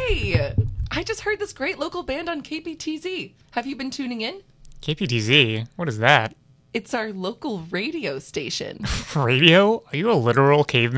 Hey, I just heard this great local band on KPTZ. Have you been tuning in? KPTZ? What is that? It's our local radio station. Radio? Are you a literal caveman?